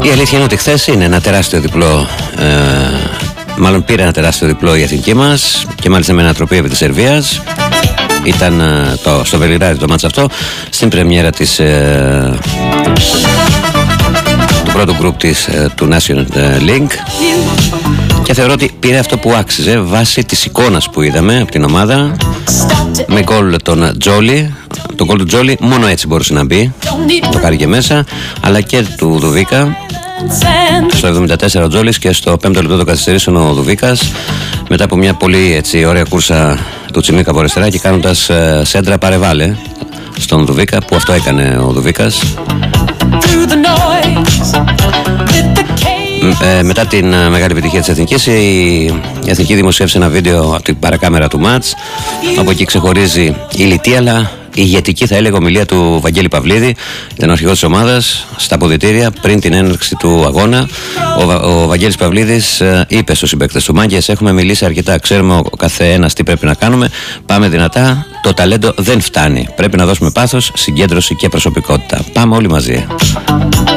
Η αλήθεια είναι ότι χθες είναι ένα τεράστιο διπλό, μάλλον πήρε ένα τεράστιο διπλό η εθνική μας και μάλιστα με ανατροπή επί της Σερβίας. Ήταν στο Βελιγράδι το μάτς αυτό, στην πρεμιέρα του πρώτου γκρουπ του National League, και θεωρώ ότι πήρε αυτό που άξιζε βάσει της εικόνας που είδαμε από την ομάδα, με γκολ τον Τζόλι. Το γκολ του Τζόλι μόνο έτσι μπορούσε να μπει, το κάνει και μέσα, αλλά και του Δουβίκα. Στο 74 ο Τζόλις και στο 5ο λεπτό το καθυστερήσεων ο Δουβίκας, μετά από μια πολύ έτσι ωραία κούρσα του Τσιμίκα από αριστερά και κάνοντας σέντρα παρεβάλε στον Δουβίκα, που αυτό έκανε ο Δουβίκας. Μετά την μεγάλη επιτυχία της Εθνικής, η Εθνική δημοσίευσε ένα βίντεο από την παρακάμερα του μάτς, όπου εκεί ξεχωρίζει η λιτή αλλά η ηγετική, θα έλεγα, ομιλία του Βαγγέλη Παυλίδη, ήταν ο αρχηγός της ομάδας, στα αποδυτήρια πριν την έναρξη του αγώνα. Ο Βαγγέλης Παυλίδης είπε στους συμπαίκτες του: «Μάγκες, έχουμε μιλήσει αρκετά. Ξέρουμε ο καθένας τι πρέπει να κάνουμε. Πάμε δυνατά. Το ταλέντο δεν φτάνει. Πρέπει να δώσουμε πάθος, συγκέντρωση και προσωπικότητα. Πάμε όλοι μαζί».